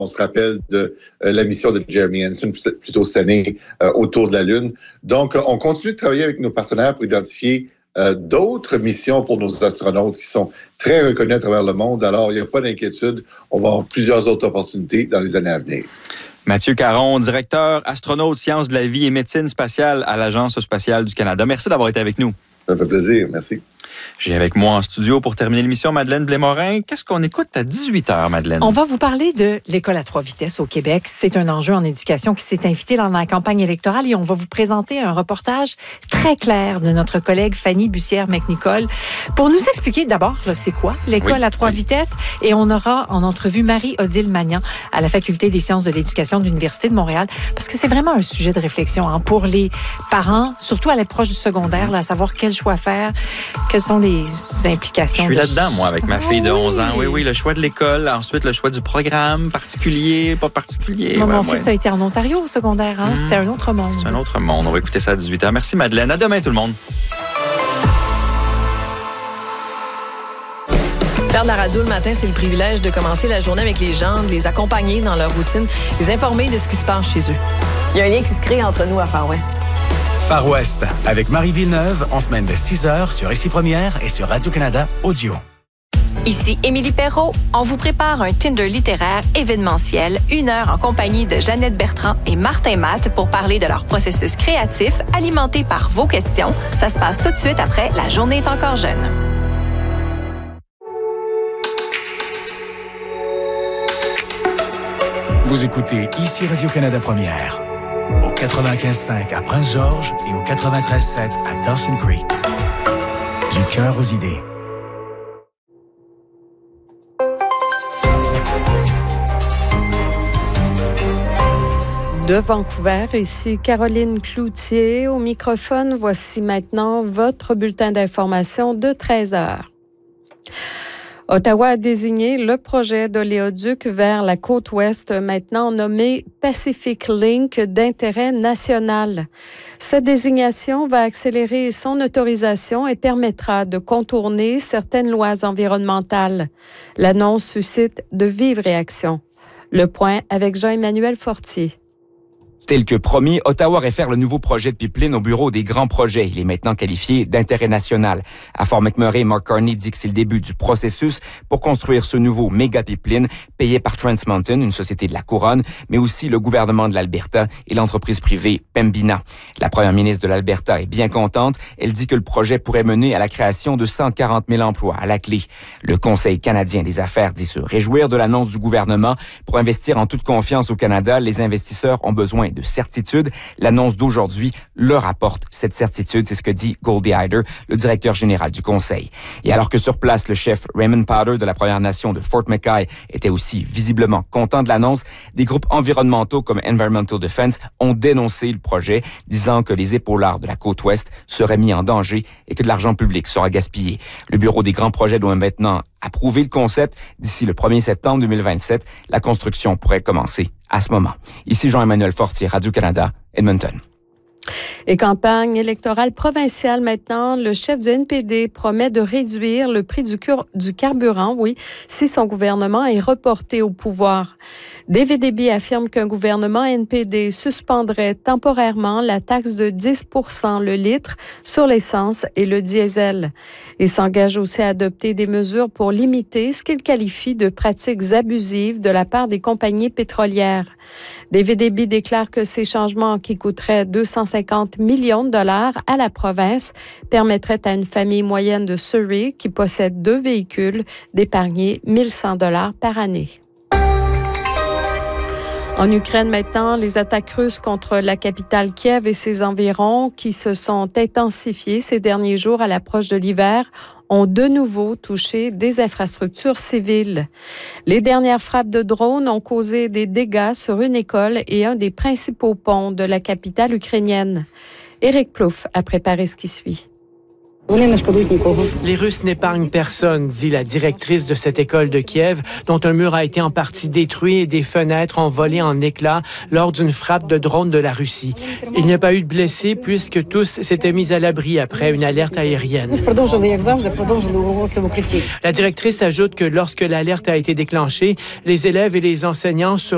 On se rappelle de la mission de Jeremy Hansen, plutôt cette année, autour de la Lune. Donc, on continue de travailler avec nos partenaires pour identifier d'autres missions pour nos astronautes qui sont très reconnus à travers le monde. Alors, il n'y a pas d'inquiétude. On va avoir plusieurs autres opportunités dans les années à venir. Mathieu Caron, directeur astronaute, sciences de la vie et médecine spatiale à l'Agence spatiale du Canada. Merci d'avoir été avec nous. Ça fait plaisir. Merci. J'ai avec moi en studio pour terminer l'émission Madeleine Blais-Morin. Qu'est-ce qu'on écoute à 18h, Madeleine? On va vous parler de l'école à 3 vitesses au Québec. C'est un enjeu en éducation qui s'est invité dans la campagne électorale et on va vous présenter un reportage très clair de notre collègue Fanny Bussière-McNicol pour nous expliquer d'abord c'est quoi l'école à 3 vitesses et on aura en entrevue Marie-Odile Magnan à la Faculté des sciences de l'éducation de l'Université de Montréal parce que c'est vraiment un sujet de réflexion pour les parents, surtout à l'approche du secondaire, là, à savoir quel choix faire, quelles sont les implications. Je suis là-dedans, moi, avec ma fille de 11 ans. Oui, le choix de l'école. Ensuite, le choix du programme, particulier, pas particulier. Mon fils a été en Ontario au secondaire. C'était un autre monde. C'est un autre monde. On va écouter ça à 18h. Merci, Madeleine. À demain, tout le monde. Faire de la radio le matin, c'est le privilège de commencer la journée avec les gens, de les accompagner dans leur routine, les informer de ce qui se passe chez eux. Il y a un lien qui se crée entre nous à Far West. Far West, avec Marie Villeneuve, en semaine de 6h sur Ici Première et sur Radio-Canada Audio. Ici Émilie Perrault. On vous prépare un Tinder littéraire événementiel, 1 heure en compagnie de Jeannette Bertrand et Martin Matt pour parler de leur processus créatif alimenté par vos questions. Ça se passe tout de suite après La journée est encore jeune. Vous écoutez Ici Radio-Canada Première. Au 95.5 à Prince-Georges et au 93.7 à Dawson Creek. Du cœur aux idées. De Vancouver, ici Caroline Cloutier au microphone. Voici maintenant votre bulletin d'information de 13h. Ottawa a désigné le projet d'oléoduc vers la côte ouest, maintenant nommé Pacific Link d'intérêt national. Cette désignation va accélérer son autorisation et permettra de contourner certaines lois environnementales. L'annonce suscite de vives réactions. Le point avec Jean-Emmanuel Fortier. Tel que promis, Ottawa réfère le nouveau projet de pipeline au bureau des grands projets. Il est maintenant qualifié d'intérêt national. À Fort McMurray, Mark Carney dit que c'est le début du processus pour construire ce nouveau méga pipeline payé par Trans Mountain, une société de la Couronne, mais aussi le gouvernement de l'Alberta et l'entreprise privée Pembina. La première ministre de l'Alberta est bien contente. Elle dit que le projet pourrait mener à la création de 140 000 emplois à la clé. Le Conseil canadien des affaires dit se réjouir de l'annonce du gouvernement. Pour investir en toute confiance au Canada, les investisseurs ont besoin de certitude. L'annonce d'aujourd'hui leur apporte cette certitude, c'est ce que dit Goldie Hyder, le directeur général du Conseil. Et alors que sur place, le chef Raymond Powder de la Première Nation de Fort McKay était aussi visiblement content de l'annonce, des groupes environnementaux comme Environmental Defense ont dénoncé le projet, disant que les épaulards de la côte ouest seraient mis en danger et que de l'argent public sera gaspillé. Le bureau des grands projets doit maintenant approuver le concept. D'ici le 1er septembre 2027, la construction pourrait commencer à ce moment. Ici Jean-Emmanuel Fortier, Radio-Canada, Edmonton. Et campagne électorale provinciale maintenant, le chef du NPD promet de réduire le prix du carburant, si son gouvernement est reporté au pouvoir. David Eby affirme qu'un gouvernement NPD suspendrait temporairement la taxe de 10 % le litre sur l'essence et le diesel. Il s'engage aussi à adopter des mesures pour limiter ce qu'il qualifie de pratiques abusives de la part des compagnies pétrolières. David Eby déclare que ces changements qui coûteraient 250 millions de dollars à la province permettraient à une famille moyenne de Surrey qui possède 2 véhicules d'épargner 1 100 $ par année. En Ukraine maintenant, les attaques russes contre la capitale Kiev et ses environs qui se sont intensifiées ces derniers jours à l'approche de l'hiver ont de nouveau touché des infrastructures civiles. Les dernières frappes de drones ont causé des dégâts sur une école et un des principaux ponts de la capitale ukrainienne. Éric Plouffe a préparé ce qui suit. Les Russes n'épargnent personne, dit la directrice de cette école de Kiev, dont un mur a été en partie détruit et des fenêtres ont volé en éclats lors d'une frappe de drone de la Russie. Il n'y a pas eu de blessés puisque tous s'étaient mis à l'abri après une alerte aérienne. La directrice ajoute que lorsque l'alerte a été déclenchée, les élèves et les enseignants